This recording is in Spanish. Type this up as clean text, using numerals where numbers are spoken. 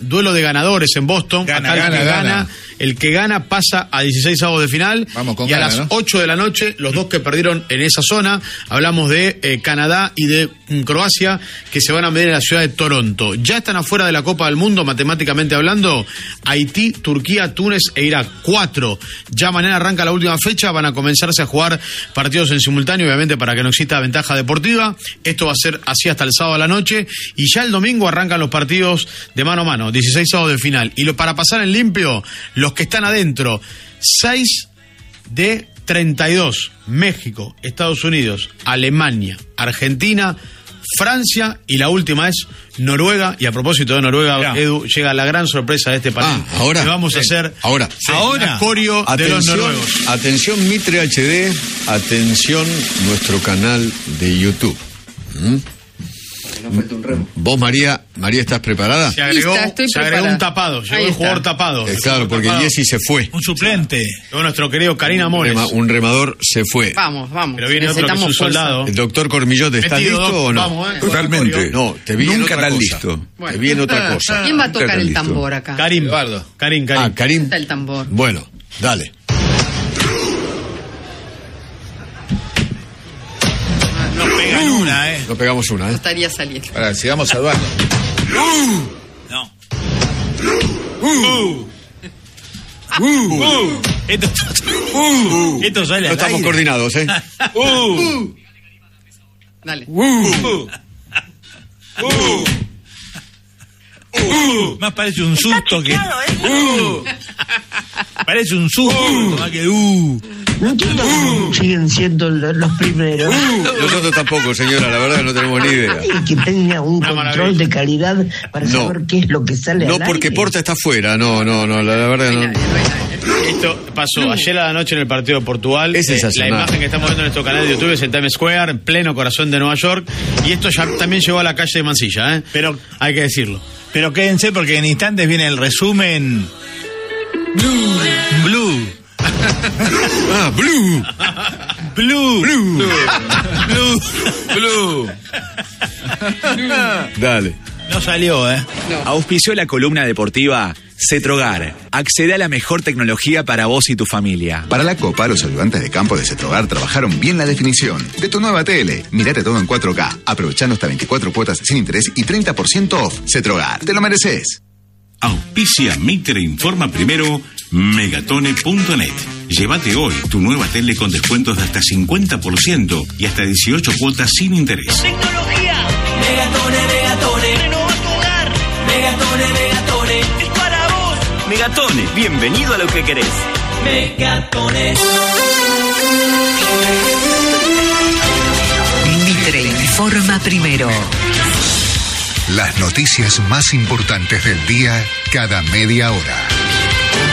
duelo de ganadores en Boston. El que gana pasa a 16avos de final. Vamos con y a las 8 de la noche, los dos que perdieron en esa zona, hablamos de Canadá y de Croacia, que se van a medir en la ciudad de Toronto. Ya están afuera de la Copa del Mundo, matemáticamente hablando, Haití, Turquía, Túnez e Irak. 4. Ya mañana arranca la última fecha, van a comenzarse a jugar partidos en simultáneo, obviamente para que no exista ventaja deportiva. Esto va a ser así hasta el sábado a la noche, y ya el domingo arrancan los partidos de mano a mano, 16avos de final. Y para pasar en limpio, los que están adentro, 6 de 32, México, Estados Unidos, Alemania, Argentina, Francia, y la última es Noruega. Y a propósito de Noruega, Edu, llega la gran sorpresa de este panel. Ahora que vamos a hacer ahora coreo de los noruegos. Atención Mitre HD, atención nuestro canal de YouTube. ¿Vos, María, estás preparada? Se agregó un tapado, llegó el jugador tapado. Claro, porque Jessy se fue. Un suplente. Llegó nuestro querido Karim Amores. Un remador se fue. Vamos. Pero viene otro que es un soldado. El doctor Cormillot, ¿estás listo o no? Vamos, Totalmente. No, te vi Nunca en otra tan cosa. listo. Te vi en otra cosa. ¿Quién va a tocar el tambor acá? Karim. Karim. Karim. Está el tambor. Bueno, dale. No pegan una, No pegamos una, Me gustaría salir. Ahora, sigamos salvando. No. Esto sale No al estamos aire. coordinados, Dale. Más parece un susto que... Parece un susto, más que... No entiendo cómo siguen siendo los primeros. Nosotros tampoco, señora, la verdad no tenemos ni idea. Y que tenga un control de calidad para saber qué es lo que sale No, al porque aire. Porta está afuera, no, la verdad no. Esto pasó ayer a la noche en el partido de Portugal. Es sensacional. La imagen que estamos viendo en nuestro canal de YouTube es en Times Square, en pleno corazón de Nueva York. Y esto ya también llegó a la calle de Mansilla, pero hay que decirlo. Pero quédense porque en instantes viene el resumen. Blue. Blue. Dale. No salió, Auspició la columna deportiva Cetrogar. Accede a la mejor tecnología para vos y tu familia. Para la Copa, los ayudantes de campo de Cetrogar trabajaron bien la definición de tu nueva tele. Mírate todo en 4K, aprovechando hasta 24 cuotas sin interés y 30% off. Cetrogar, te lo mereces. Auspicia Mitre Informa Primero, Megatone.net. Llévate hoy tu nueva tele con descuentos de hasta 50% y hasta 18 cuotas sin interés. Tecnología. Megatone. Renova tu hogar. Megatone. Es para vos. Megatone, bienvenido a lo que querés. Megatone. Mitre Informa Primero. Las noticias más importantes del día cada media hora.